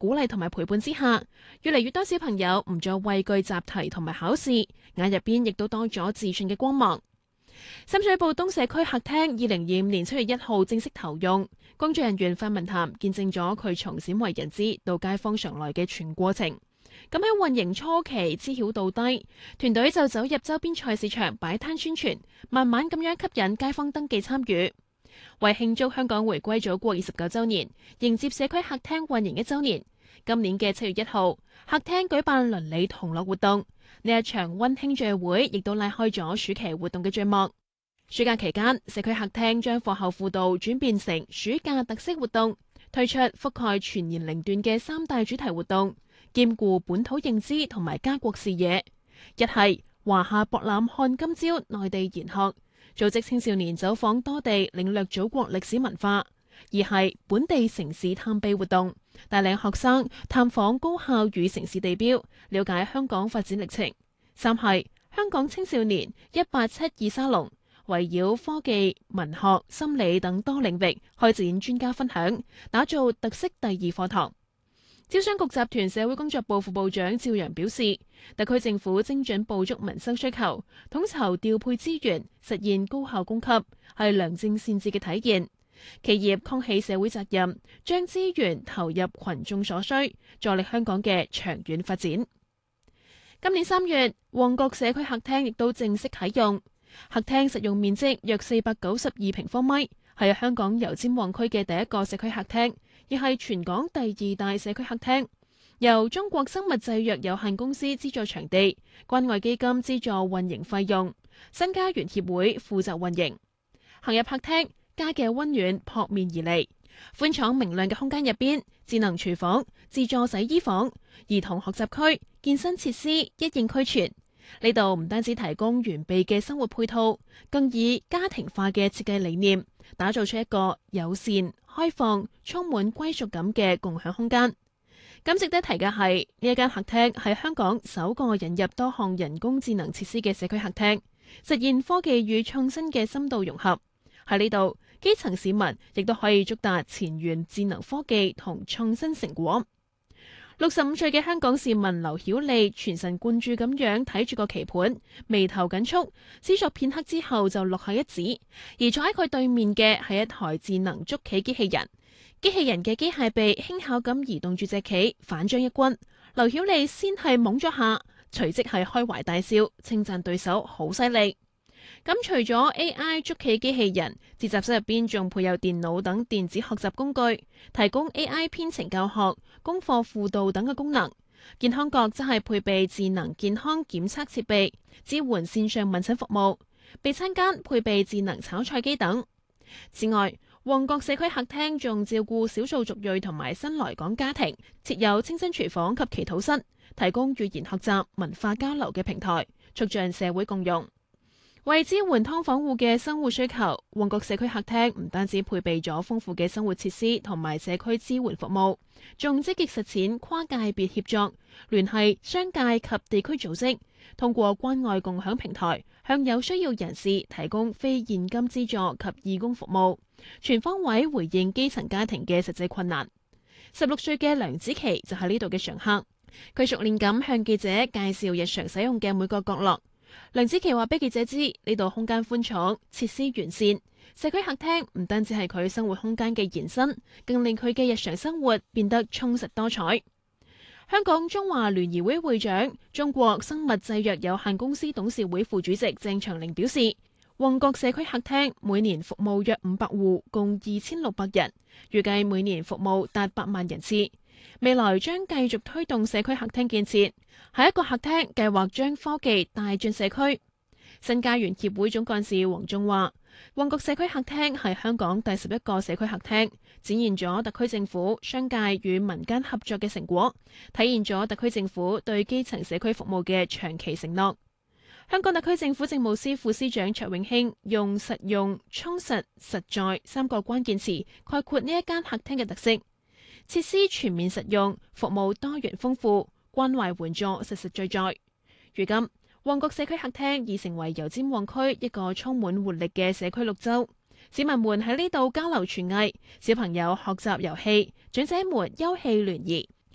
鼓勵同埋陪伴之下，越嚟越多小朋友唔再畏懼習題同埋考試，眼入邊亦都多咗自信嘅光芒。深水埗東社區客廳2025年7月1號正式投用，工作人員范文涵見證咗佢從鮮為人知到街坊常來嘅全過程。咁喺運營初期知曉到低，團隊就走入周邊菜市場擺攤宣傳，慢慢咁樣吸引街坊登記參與。為慶祝香港回歸祖國29週年，迎接社區客廳運營1週年，今年嘅7月1號，客廳舉辦鄰里同樂活動。呢一場溫馨聚會亦都拉開咗暑期活動嘅序幕。暑假期間，社區客廳將課後輔導轉變成暑假特色活動，推出覆蓋全年齡段嘅3大主題活動，兼顧本土認知同埋家國視野。一係華夏博覽看今朝內地研學，組織青少年走訪多地領略祖國歷史文化；二係本地城市探秘活動，帶領學生探訪高校與城市地標，了解香港發展歷程；三係香港青少年187沙龍，圍繞科技、文學、心理等多領域開展專家分享，打造特色第2課堂。招商局集團社會工作部副部長趙陽表示，特區政府精準捕捉民生需求，統籌調配資源，實現高效供給，係良政善治嘅體現。企業扛起社會責任，將資源投入群眾所需，助力香港嘅長遠發展。今年3月，旺角社區客廳亦都正式啟用。客廳實用面積約492平方米，係香港油尖旺區嘅第一個社區客廳，亦係全港第2大社區客廳。由中國生物製藥有限公司資助場地，關愛基金資助運營費用，新家園協會負責運營。行入客廳，家嘅溫暖撲面而嚟。寬敞明亮嘅空間入邊，智能廚房、自助洗衣房、兒童學習區、健身設施一應俱全。呢度唔單止提供完備嘅生活配套，更以家庭化嘅設計理念，打造出一個友善、開放、充滿歸屬感嘅共享空間。咁值得提嘅係，呢一間客廳係香港首個引入多項人工智能設施嘅社區客廳，實現科技與創新嘅深度融合。喺呢度，基層市民亦都可以觸達前沿智能科技同創新成果。65歲嘅香港市民劉曉莉全神貫注咁樣睇住個棋盤，眉頭緊蹙，思索片刻之後就落下一指。而坐喺佢對面嘅係一台智能捉棋機器人，機器人嘅機械臂輕巧咁移動住隻棋，反將一軍。劉曉莉先係懵咗下，隨即係開懷大笑，稱讚對手好犀利。咁除咗 AI 捉棋機器人，自習室入邊仲配有電腦等電子學習工具，提供 AI 編程教學、功課輔導等嘅功能。健康角則係配備智能健康檢測設備，支援線上問診服務。備餐間配備智能炒菜機等。此外，旺角社區客廳仲照顧少數族裔同埋新來港家庭，設有清真廚房及祈禱室，提供語言學習、文化交流嘅平台，促進社會共融。為支援劏房戶嘅生活需求，旺角社區客廳唔單止配備咗豐富嘅生活設施同埋社區支援服務，仲積極實踐跨界別協作，聯繫商界及地區組織，通過關愛共享平台，向有需要人士提供非現金資助及義工服務，全方位回應基層家庭嘅實際困難。16歲嘅梁子琪就係呢度嘅常客，佢熟練咁向記者介紹日常使用嘅每個角落。梁子琪話俾記者知，呢度空間寬敞，設施完善，社區客廳唔單止係佢生活空間嘅延伸，更令佢嘅日常生活變得充實多彩。香港中華聯誼會會長、中國生物製藥有限公司董事會副主席鄭長寧表示，旺角社區客廳每年服務約500戶，共2600人，預計每年服務達8萬人次。未來將繼續推動社區客廳建設，下一個客廳計劃將科技帶進社區。新家園協會總幹事黃仲話，旺角社區客廳係香港第11個社區客廳，展現咗特區政府、商界與民間合作嘅成果，體現咗特區政府對基層社區服務嘅長期承諾。香港特區政府政務司副司長卓永興用實用、充實、實在3個關鍵詞概括呢一間客廳嘅特色。設施全面實用，服務多元豐富，關懷援助實實在在。如今，旺角社區客廳已成為油尖旺區一個充滿活力嘅社區綠洲。市民們喺呢度交流廚藝，小朋友學習遊戲，長者們休憩聯誼。